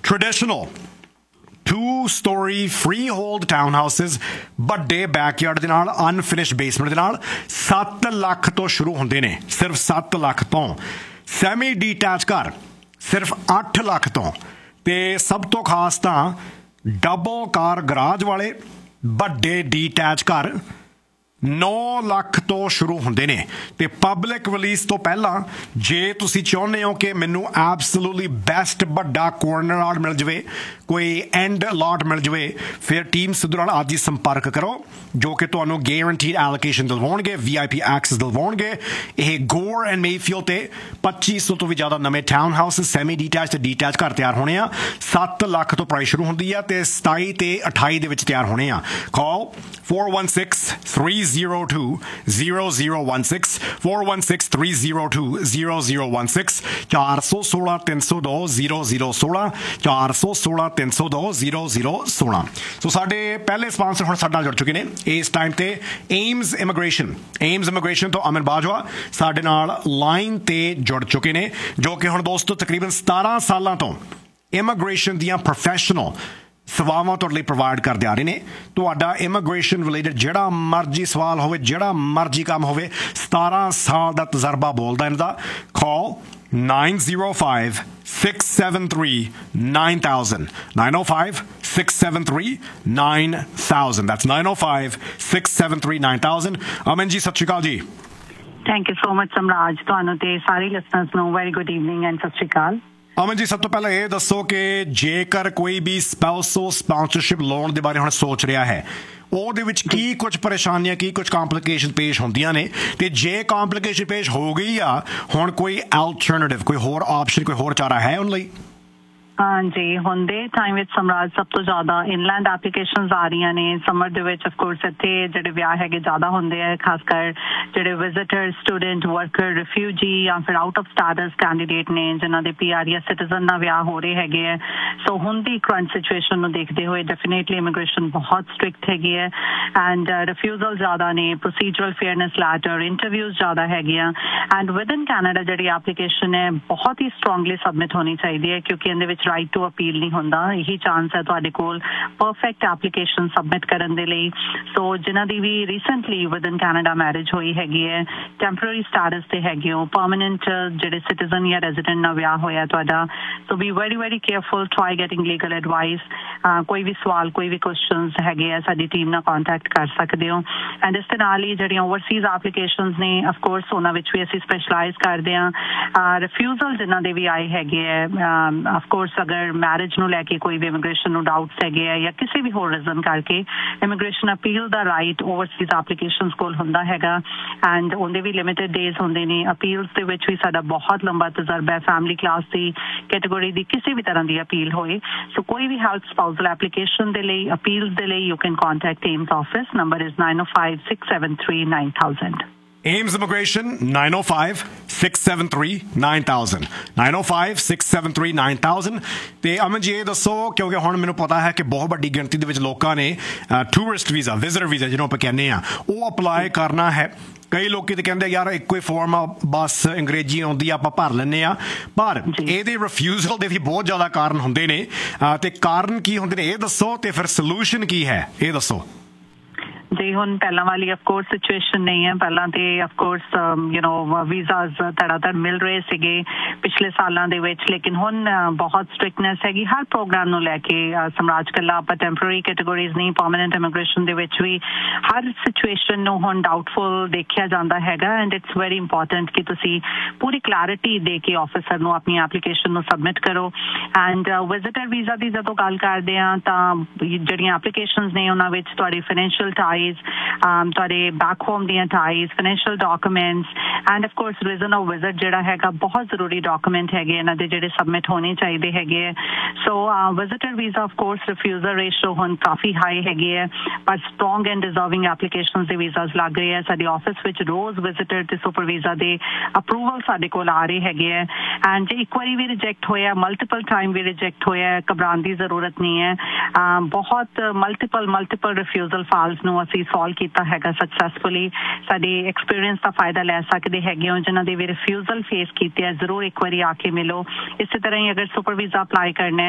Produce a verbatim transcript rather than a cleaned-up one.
traditional two-story freehold townhouses ਵੱਡੇ backyard ਦੇ ਨਾਲ ਅਨਫਿਨਿਸ਼ਡ ਬੇਸਮੈਂਟ ਦੇ ਨਾਲ ਸੱਤ ਲੱਖ ਤੋਂ ਸ਼ੁਰੂ ਹੁੰਦੇ ਨੇ, ਸਿਰਫ ਸੱਤ ਲੱਖ ਤੋਂ। ਸੈਮੀ ਡੀਟੈਚ ਘਰ ਸਿਰਫ ਅੱਠ ਲੱਖ ਤੋਂ। ਤੇ ਸਭ ਤੋਂ ਖਾਸ ਤਾਂ ਡਬਲ ਕਾਰ ਗਰਾਜ ਵਾਲੇ ਵੱਡੇ ਡੀਟੈਚ ਘਰ ਨੌ ਲੱਖ ਤੋਂ ਸ਼ੁਰੂ ਹੁੰਦੇ ਨੇ। ਤੇ ਪਬਲਿਕ ਰਿਲੀਜ਼ ਤੋਂ ਪਹਿਲਾਂ ਜੇ ਤੁਸੀਂ ਚਾਹੁੰਦੇ ਹੋ ਕਿ ਮੈਨੂੰ ਐਬਸੋਲੂਟਲੀ ਬੈਸਟ ਵੱਡਾ ਕੋਰਨਰ ਲਾਟ ਮਿਲ ਜਾਵੇ, ਕੋਈ ਐਂਡ ਲਾਟ ਮਿਲ ਜਾਵੇ, ਫਿਰ ਟੀਮ ਸਿੱਧੂ ਨਾਲ ਅੱਜ ਹੀ ਸੰਪਰਕ ਕਰੋ, ਜੋ ਕਿ ਤੁਹਾਨੂੰ ਗੇਰੰਟੀਡ ਐਲੋਕੇਸ਼ਨ ਦਿਲਵਾਉਣਗੇ, ਵੀ ਆਈ ਪੀ ਐਕਸੈਸ ਦਿਲਵਾਉਣਗੇ। ਇਹ ਗੋਰ ਐਂਡ ਮੇਫੀਲਡ ਤੇ ਪੱਚੀ ਸੌ ਤੋਂ ਵੀ ਜ਼ਿਆਦਾ ਨਵੇਂ ਟਾਊਨ ਹਾਊਸ ਸੈਮੀ ਡੀਟੈਚ ਤੇ ਡੀਟੈਚ ਘਰ ਤਿਆਰ ਹੋਣੇ ਆ। ਸੱਤ ਲੱਖ ਤੋਂ ਪ੍ਰਾਈਸ ਸ਼ੁਰੂ ਹੁੰਦੀ ਆ ਤੇ ਸਤਾਈ ਤੇ ਅਠਾਈ ਦੇ ਵਿੱਚ ਤਿਆਰ ਹੋਣੇ ਆ। ਕਾਲ four one six three zero two zero zero one six four one six three zero two zero zero one six ਚਾਰ ਸੌ ਸੋਲਾਂ ਤਿੰਨ ਸੌ ਦੋ ਜ਼ੀਰੋ ਜ਼ੀਰੋ ਸੋਲਾਂ ਚਾਰ ਸੌ ਸੋਲਾਂ ਤਿੰਨ ਸੌ ਦੋ ਜ਼ੀਰੋ ਜ਼ੀਰੋ ਸੋਲਾਂ। ਸੋ ਸਾਡੇ ਪਹਿਲੇ ਸਪਾਂਸਰ ਹੁਣ ਸਾਡੇ ਨਾਲ ਜੁੜ ਚੁੱਕੇ ਨੇ ਇਸ ਟਾਈਮ ਤੇ ਏਮਸ ਇਮੀਗ੍ਰੇਸ਼ਨ। ਏਮਸ ਇਮੀਗ੍ਰੇਸ਼ਨ ਤੋਂ ਅਮਨ ਬਾਜਵਾ ਸਾਡੇ ਨਾਲ ਲਾਈਨ ਤੇ ਜੁੜ ਚੁੱਕੇ ਨੇ, ਜੋ ਕਿ ਹੁਣ ਦੋਸਤੋ ਤਕਰੀਬਨ ਸਤਾਰਾਂ ਸਾਲਾਂ ਤੋਂ ਇਮੀਗ੍ਰੇਸ਼ਨ ਦੀਆਂ ਪ੍ਰੋਫੈਸ਼ਨਲ ਸੇਵਾਵਾਂ ਤੁਹਾਡੇ ਲਈ ਪ੍ਰੋਵਾਈਡ ਕਰਦੇ ਆ ਰਹੇ ਨੇ। ਤੁਹਾਡਾ ਇਮੀਗ੍ਰੇਸ਼ਨ ਰਿਲੇਟਡ ਜਿਹੜਾ ਮਰਜ਼ੀ ਸਵਾਲ ਹੋਵੇ, ਜਿਹੜਾ ਮਰਜ਼ੀ ਕੰਮ ਹੋਵੇ, ਸਤਾਰਾਂ ਸਾਲ ਦਾ ਤਜਰਬਾ ਬੋਲਦਾ ਇਹਨਾਂ ਦਾ। ਕਾਲ nine zero five six seven three nine thousand nine oh five six seven three nine thousand that's nine oh five six seven three nine thousand। Aman ji ਸਤਿ ਸ਼੍ਰੀ ਅਕਾਲ ਜੀ। ਥੈਂਕ ਯੂ ਸੋ ਮਚ ਸਮਰਾਜ, ਤੁਹਾਨੂੰ ਤੇ ਸਾਰੇ ਲਿਸਨਰਸ ਨੂੰ ਵੈਰੀ ਗੁੱਡ ਈਵਨਿੰਗ ਐਂਡ ਸਤਿ ਸ਼੍ਰੀ ਅਕਾਲ। ਅਮਨ ਜੀ ਸਭ ਤੋਂ ਪਹਿਲਾਂ ਇਹ ਦੱਸੋ ਕਿ ਜੇਕਰ ਕੋਈ ਵੀ ਸਪਾਊਸਲ ਸਪਾਂਸਰਸ਼ਿਪ ਲੋਨ ਦੇ ਬਾਰੇ ਹੁਣ ਸੋਚ ਰਿਹਾ ਹੈ, ਉਹਦੇ ਵਿੱਚ ਕੀ ਕੁਝ ਪਰੇਸ਼ਾਨੀਆਂ, ਕੀ ਕੁਝ ਕੰਪਲੀਕੇਸ਼ਨ ਪੇਸ਼ ਹੁੰਦੀਆਂ ਨੇ, ਤੇ ਜੇ ਕੰਪਲੀਕੇਸ਼ਨ ਪੇਸ਼ ਹੋ ਗਈ ਆ ਹੁਣ ਕੋਈ ਅਲਟਰਨੇਟਿਵ, ਕੋਈ ਹੋਰ ਆਪਸ਼ਨ, ਕੋਈ ਹੋਰ ਚਾਰਾ ਹੈ ਉਹਨਾਂ ਲਈ? ਹਾਂਜੀ, ਹੁਣ ਦੇ ਟਾਈਮ ਵਿੱਚ ਸਮਰਾਜ ਸਭ ਤੋਂ ਜ਼ਿਆਦਾ ਇਨਲੈਂਡ ਐਪਲੀਕੇਸ਼ਨਸ ਆ ਰਹੀਆਂ ਨੇ। ਸਮਰ ਦੇ ਵਿੱਚ ਅਫਕੋਰਸ ਇੱਥੇ ਜਿਹੜੇ ਵਿਆਹ ਹੈਗੇ ਜ਼ਿਆਦਾ ਹੁੰਦੇ ਆ, ਖਾਸ ਕਰ ਜਿਹੜੇ ਵਿਜ਼ਿਟਰ, ਸਟੂਡੈਂਟ, ਵਰਕਰ, ਰਿਫਿਊਜੀ ਜਾਂ ਫਿਰ ਆਊਟ ਆਫ ਸਟੇਟਸ ਕੈਂਡੀਡੇਟ ਨੇ ਜਿਨ੍ਹਾਂ ਦੇ ਪੀ ਆਰ ਜਾਂ ਸਿਟੀਜ਼ਨ ਨਾਲ ਵਿਆਹ ਹੋ ਰਹੇ ਹੈਗੇ ਹੈ। ਸੋ ਹੁਣ ਦੀ ਕਰੰਟ ਸਿਚੁਏਸ਼ਨ ਨੂੰ ਦੇਖਦੇ ਹੋਏ ਡੈਫੀਨੇਟਲੀ ਇਮੀਗ੍ਰੇਸ਼ਨ ਬਹੁਤ ਸਟ੍ਰਿਕਟ ਹੈਗੀ ਹੈ ਐਂਡ ਰਿਫਿਊਜ਼ਲ ਜ਼ਿਆਦਾ ਨੇ, ਪ੍ਰੋਸੀਜਰਲ ਫੇਅਰਨੈਸ ਲੈਟਰ, ਇੰਟਰਵਿਊਜ਼ ਜ਼ਿਆਦਾ ਹੈਗੀਆਂ ਐਂਡ ਵਿਦ ਇਨ ਕੈਨੇਡਾ ਜਿਹੜੀ ਐਪਲੀਕੇਸ਼ਨ ਹੈ ਬਹੁਤ ਹੀ ਸਟਰੋਂਗਲੀ ਸਬਮਿਟ ਹੋਣੀ ਚਾਹੀਦੀ ਹੈ, ਕਿਉਂਕਿ ਇਹਦੇ ਵਿੱਚ ਰਾਈਟ ਟੂ ਅਪੀਲ ਨਹੀਂ ਹੁੰਦਾ। ਇਹੀ ਚਾਂਸ ਹੈ ਤੁਹਾਡੇ ਕੋਲ ਪਰਫੈਕਟ ਐਪਲੀਕੇਸ਼ਨ ਸਬਮਿਟ ਕਰਨ ਦੇ ਲਈ। ਸੋ ਜਿਨ੍ਹਾਂ ਦੀ ਵੀ recently with in Canada marriage ਹੋਈ ਹੈਗੀ ਹੈ, ਟੈਂਪਰਰੀ ਸਟੇਟਸ ਤੇ ਹੈਗੇ ਹੋ, ਪਰਮਾਨੈਂਟ ਜਿਹੜੇ ਸਿਟੀਜ਼ਨ ਜਾਂ ਰੈਜ਼ੀਡੈਂਟ ਨਾਲ ਵਿਆਹ ਹੋਇਆ ਤੁਹਾਡਾ, ਸੋ be very very careful, try getting legal advice. ਕੋਈ ਵੀ ਸਵਾਲ, ਕੋਈ ਵੀ ਕੁਐਸਚਨਸ ਹੈਗੇ ਆ, ਸਾਡੀ ਟੀਮ ਨਾਲ ਕੰਟੈਕਟ ਕਰ ਸਕਦੇ ਹੋ। ਐਂਡ ਇਸ ਦੇ ਨਾਲ ਹੀ ਜਿਹੜੀਆਂ ਓਵਰਸੀਜ਼ ਐਪਲੀਕੇਸ਼ਨਸ ਨੇ ਅਫਕੋਰਸ ਉਹਨਾਂ ਵਿੱਚ ਵੀ ਅਸੀਂ ਸਪੈਸ਼ਲਾਈਜ਼ ਕਰਦੇ ਹਾਂ। ਰਿਫਿਊਜ਼ਲ ਜਿਨ੍ਹਾਂ ਦੇ ਵੀ ਆਏ ਹੈਗੇ ਹੈ, ਅਫਕੋਰਸ ਅਗਰ ਮੈਰਿਜ ਨੂੰ ਲੈ ਕੇ ਕੋਈ ਵੀ ਇਮੀਗ੍ਰੇਸ਼ਨ ਨੂੰ ਡਾਊਟਸ ਹੈਗੇ ਆ ਜਾਂ ਕਿਸੇ ਵੀ ਹੋਰ ਰੀਜ਼ਨ ਕਰਕੇ ਇਮੀਗ੍ਰੇਸ਼ਨ ਅਪੀਲ ਦਾ ਰਾਈਟ ਓਵਰਸੀਜ਼ ਐਪਲੀਕੇਸ਼ਨਸ ਕੋਲ ਹੁੰਦਾ ਹੈਗਾ ਐਂਡ ਉਹਦੇ ਵੀ ਲਿਮਿਟਡ ਡੇਜ਼ ਹੁੰਦੇ ਨੇ। ਅਪੀਲਸ ਦੇ ਵਿੱਚ ਵੀ ਸਾਡਾ ਬਹੁਤ ਲੰਬਾ ਤਜਰਬਾ ਹੈ, ਫੈਮਿਲੀ ਕਲਾਸ ਦੀ ਕੈਟੇਗਰੀ ਦੀ ਕਿਸੇ ਵੀ ਤਰ੍ਹਾਂ ਦੀ ਅਪੀਲ ਹੋਏ। ਸੋ ਕੋਈ ਵੀ ਹੈਲਪ ਸਪਾਊਸਲ ਐਪਲੀਕੇਸ਼ਨ ਦੇ ਲਈ, ਅਪੀਲਸ ਦੇ ਲਈ, you can contact AIIMS office. Number is nine oh five six seven three nine thousand। Ames Immigration nine oh five six seven three nine thousand nine oh five six seven three nine thousand। ਤੇ ਅਮਨ ਜੀ ਇਹ ਦੱਸੋ, ਕਿਉਂਕਿ ਹੁਣ ਮੈਨੂੰ ਪਤਾ ਹੈ ਕਿ ਬਹੁਤ ਵੱਡੀ ਗਿਣਤੀ ਦੇ ਵਿੱਚ ਲੋਕਾਂ ਨੇ ਟੂਰਿਸਟ ਵੀਜ਼ਾ, ਵਿਜ਼ਿਟਰ ਵੀਜ਼ਾ ਜਿਹਨੂੰ ਆਪਾਂ ਕਹਿੰਦੇ ਆ, ਉਹ ਅਪਲਾਈ ਕਰਨਾ ਹੈ। ਕਈ ਲੋਕੀ ਤੇ ਕਹਿੰਦੇ ਯਾਰ ਇੱਕੋ ਹੀ ਫਾਰਮ ਆ, ਬਸ ਅੰਗਰੇਜ਼ੀ ਆਉਂਦੀ ਆ, ਆਪਾਂ ਭਰ ਲੈਂਦੇ ਆ, ਪਰ ਇਹਦੇ ਰਿਫਿਊਜ਼ਲ ਦੇ ਵੀ ਬਹੁਤ ਜ਼ਿਆਦਾ ਕਾਰਨ ਹੁੰਦੇ ਨੇ। ਤੇ ਕਾਰਨ ਕੀ ਹੁੰਦੇ ਨੇ ਇਹ ਦੱਸੋ, ਤੇ ਫਿਰ ਸੋਲੂਸ਼ਨ ਕੀ ਹੈ ਇਹ ਦੱਸੋ। ਜੀ ਹੁਣ ਪਹਿਲਾਂ ਵਾਲੀ ਅਫਕੋਰਸ ਸਿਚੁਏਸ਼ਨ ਨਹੀਂ ਹੈ। ਪਹਿਲਾਂ ਤੇ ਅਫਕੋਰਸ ਯੂ ਨੋ ਵੀਜ਼ਾਸ ਧੜਾਧੜ ਮਿਲ ਰਹੇ ਸੀਗੇ ਪਿਛਲੇ ਸਾਲਾਂ ਦੇ ਵਿੱਚ, ਲੇਕਿਨ ਹੁਣ ਬਹੁਤ ਸਟ੍ਰਿਕਟਨੈਸ ਹੈਗੀ ਹਰ ਪ੍ਰੋਗਰਾਮ ਨੂੰ ਲੈ ਕੇ। ਸਮਰਾਜ ਕੱਲਾ ਆਪਾਂ ਟੈਂਪਰਰੀ ਕੈਟੇਗਰੀਜ਼ ਨਹੀਂ, ਪਰਮਾਨੈਂਟ ਇਮੀਗ੍ਰੇਸ਼ਨ ਦੇ ਵਿੱਚ ਵੀ ਹਰ ਸਿਚੁਏਸ਼ਨ ਨੂੰ ਹੁਣ ਡਾਊਟਫੁਲ ਦੇਖਿਆ ਜਾਂਦਾ ਹੈਗਾ ਐਂਡ ਇਟਸ ਵੈਰੀ ਇੰਪੋਰਟੈਂਟ ਕਿ ਤੁਸੀਂ ਪੂਰੀ ਕਲੈਰਿਟੀ ਦੇ ਕੇ ਆਫਿਸਰ ਨੂੰ ਆਪਣੀ ਐਪਲੀਕੇਸ਼ਨ ਨੂੰ ਸਬਮਿਟ ਕਰੋ। ਐਂਡ ਵਿਜ਼ਿਟਰ ਵੀਜ਼ਾ ਦੀ ਜਦੋਂ ਗੱਲ ਕਰਦੇ ਹਾਂ ਤਾਂ ਜਿਹੜੀਆਂ ਐਪਲੀਕੇਸ਼ਨਸ ਨੇ ਉਹਨਾਂ ਵਿੱਚ ਤੁਹਾਡੀ ਫਾਈਨੈਂਸ਼ੀਅਲ ਟਾਈਜ਼, ਤੁਹਾਡੇ ਬੈਕ ਹੋਮ ਦੀਆਂ ties, financial documents end of course reason of visit ਜਿਹੜਾ ਹੈਗਾ ਬਹੁਤ ਜ਼ਰੂਰੀ ਡਾਕੂਮੈਂਟ ਹੈਗੇ ਇਹਨਾਂ ਦੇ ਜਿਹੜੇ ਸਬਮਿਟ ਹੋਣੇ ਚਾਹੀਦੇ ਹੈਗੇ ਹੈ। ਸੋ visitor visa of course refusal ratio ਹੁਣ ਕਾਫੀ ਹਾਈ ਹੈਗੀ ਹੈ, ਪਰ ਸਟਰੋਂਗ ਐਂਡ ਡਿਜ਼ਰਵਿੰਗ ਐਪਲੀਕੇਸ਼ਨ ਦੇ ਵੀਜ਼ਾਸ ਲੱਗ ਰਹੇ ਹੈ। ਸਾਡੇ ਆਫਿਸ ਵਿੱਚ ਰੋਜ਼ ਵਿਜ਼ਿਟਰ ਤੇ ਸੁਪਰ ਵੀਜ਼ਾ ਦੇ ਅਪਰੂਵਲ ਸਾਡੇ ਕੋਲ ਆ ਰਹੇ ਹੈਗੇ ਹੈ ਐਂਡ ਜੇ ਇੱਕ ਵਾਰੀ ਵੀ ਰਿਜੈਕਟ ਹੋਇਆ, ਮਲਟੀਪਲ ਟਾਈਮ ਵੀ ਰਿਜੈਕਟ ਹੋਇਆ, ਘਬਰਾਉਣ ਦੀ ਜ਼ਰੂਰਤ ਨਹੀਂ ਹੈ। ਬਹੁਤ ਮਲਟੀਪਲ ਮਲਟੀਪਲ ਰਿਫਿਊਜ਼ਲ ਫਾਈਲਸ ਨੂੰ ਅਸੀਂ ਸੋਲਵ ਕੀਤਾ ਹੈਗਾ ਸਕਸੈਸਫੁਲੀ। ਸਾਡੇ ਐਕਸਪੀਰੀਅੰਸ ਦਾ ਫਾਇਦਾ ਲੈ ਸਕਦੇ ਹੈਗੇ ਹੋ। ਜਿਨ੍ਹਾਂ ਦੇ ਵੀ ਰਿਫਿਊਜ਼ਲ ਫੇਸ ਕੀਤੇ ਆ ਜ਼ਰੂਰ ਇੱਕ ਵਾਰੀ ਆ ਕੇ ਮਿਲੋ। ਇਸੇ ਤਰ੍ਹਾਂ ਹੀ ਅਗਰ ਸੁਪਰ ਵੀਜ਼ਾ ਅਪਲਾਈ ਕਰਨਾ